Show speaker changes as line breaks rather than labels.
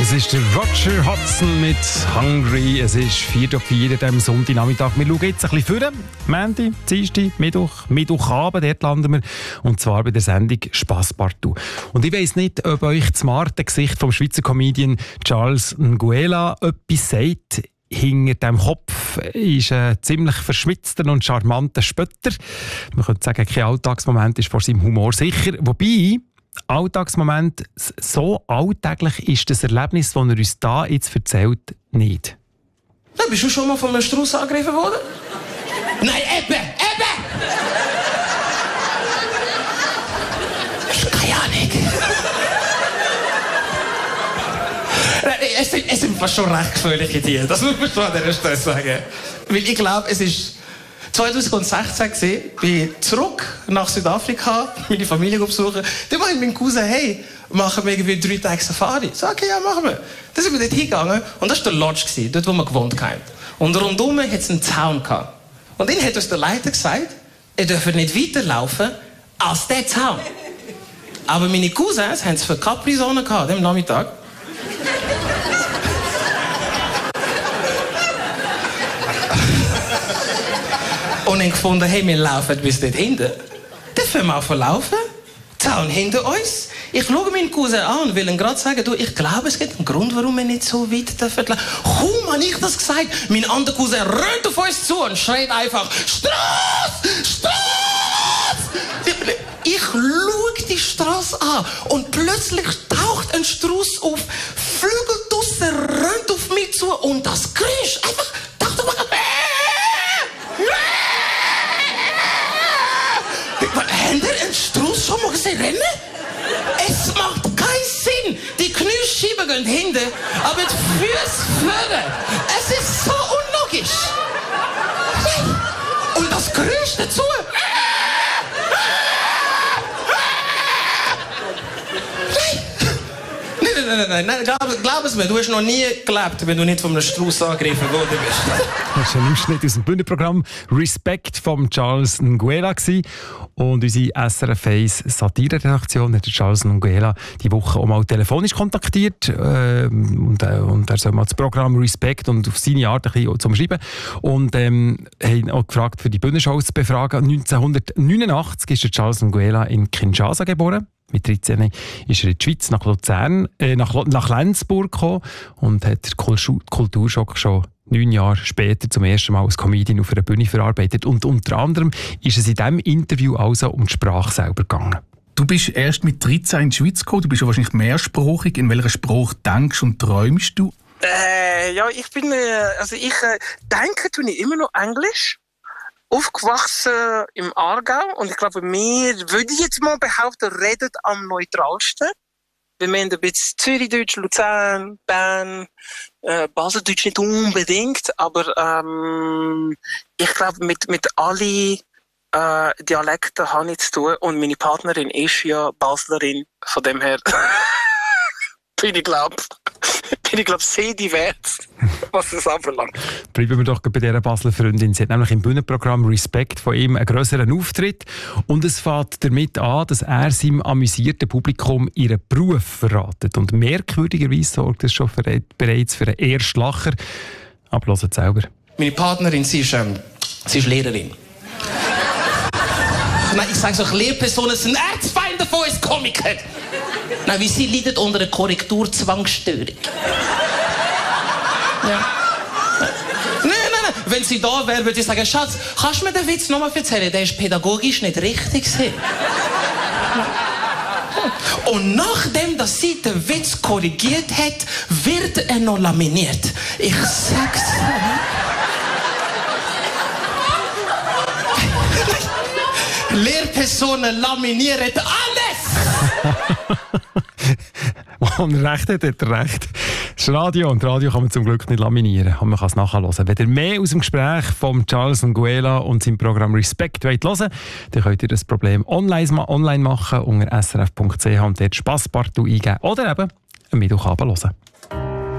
Es ist der Roger Hodgson mit «Hungry». Es ist 4:04 an diesem Sonntagnachmittag. Wir schauen jetzt ein bisschen vor. Montag, Dienstag, Mittwochabend, dort landen wir. Und zwar bei der Sendung «Spasspartout». Und ich weiss nicht, ob euch das smarte Gesicht vom Schweizer Comedian Charles Nguela etwas sagt. Hinter diesem Kopf ist ein ziemlich verschwitzter und charmanter Spötter. Man könnte sagen, kein Alltagsmoment ist vor seinem Humor sicher. Wobei, Alltagsmoment, so alltäglich ist das Erlebnis, das er uns da jetzt erzählt, nicht.
Ja, bist du schon mal von einem Strauß angegriffen worden? Nein, eben! Das ist keine Ahnung. Es sind fast schon recht gefährliche Tiere, das muss man schon an dieser Stelle sagen. Weil ich glaube, es ist 2016 gewesen, bin zurück nach Südafrika, meine Familie besuchen. Dann meinte mein Cousin, hey, machen wir irgendwie 3 Tage Safari. Ich sage, okay, ja, machen wir. Dann sind wir dort hingegangen und das war der Lodge, dort wo wir gewohnt haben. Und rundum hat es einen Zaun gehabt. Und dann hat uns der Leiter gesagt, ihr dürft nicht weiterlaufen als der Zaun. Aber meine Cousins haben es für Capri-Sonne gehabt, am Nachmittag. Und dann gefunden, hey, wir laufen bis dort hinten. Dann fangen wir an zu laufen. Zaun hinter uns. Ich schaue meinen Cousin an und will ihm gerade sagen, du, ich glaube, es gibt einen Grund, warum wir nicht so weit laufen dürfen. Kaum habe ich das gesagt, mein anderer Cousin rennt auf uns zu und schreit einfach, Strasse! Strasse! Ich schaue die Strasse an und plötzlich taucht ein Strauß auf, flügelt draussen, rennt auf mich zu und das Geräusch einfach taucht auf mich. Habt ihr einen Strauß schon mal gesehen rennen? Es macht keinen Sinn. Die Kniescheiben gehen hinten, aber die Füße vorne. Es ist so unlogisch. Und das Geräusch dazu. Nein, glaub es mir, du hast noch nie gelebt, wenn du nicht von einem Strauß angegriffen worden bist.
Das war ein Ausschnitt aus dem Bühnenprogramm «Respect» von Charles Nguela. Und unsere SRF 1 Satire-Redaktion hat Charles Nguela die Woche auch mal telefonisch kontaktiert. Und er soll mal das Programm «Respect» und auf seine Art ein bisschen zum Schreiben. Und haben auch gefragt, für die Bühnenshow zu befragen. 1989 ist Charles Nguela in Kinshasa geboren. Mit 13 ist er in die Schweiz nach Luzern, nach Lenzburg gekommen und hat den Kulturschock schon 9 Jahre später zum ersten Mal als Comedian auf einer Bühne verarbeitet. Und unter anderem ist es in diesem Interview also um die Sprache selber gegangen.
Du bist erst mit 13 in die Schweiz gekommen, du bist ja wahrscheinlich mehrsprachig. In welcher Sprache denkst und träumst du?
Ja, ich denke tue ich immer noch Englisch. Aufgewachsen im Aargau und ich glaube, wir, würde ich jetzt mal behaupten, reden am neutralsten. Wir haben ein bisschen Zürichdeutsch, Luzern, Bern, Baseldeutsch nicht unbedingt, aber ich glaube, mit allen Dialekten habe ich zu tun und meine Partnerin ist ja Baslerin, von dem her bin ich glaube sehr divers, was das anbelangt.
Bleiben wir doch bei dieser Basler Freundin. Sie hat nämlich im Bühnenprogramm «Respect» von ihm einen grösseren Auftritt. Und es fängt damit an, dass er seinem amüsierten Publikum ihren Beruf verratet. Und merkwürdigerweise sorgt es schon bereits für einen ersten Lacher. Aber hört selber.
Meine Partnerin, sie ist Lehrerin. Nein, ich sage so, Lehrpersonen sind Erzfeinde von uns Komikern. Nein, wie sie leidet unter einer Korrekturzwangsstörung. Ja. Nein. Wenn sie da wäre, würde ich sagen, Schatz, kannst du mir den Witz nochmal erzählen? Der ist pädagogisch nicht richtig. Und nachdem, dass sie den Witz korrigiert hat, wird er noch laminiert. Ich sag's. Lehrpersonen laminieren alles!
Und recht hat er recht. Das ist Radio und Radio kann man zum Glück nicht laminieren. Aber man kann es nachhören. Wenn ihr mehr aus dem Gespräch von Charles Nguela und seinem Programm «Respect» hören wollt, dann könnt ihr das Problem online machen unter srf.ch und dort «Spasspartout» eingeben oder eben am Mittwochabend hören.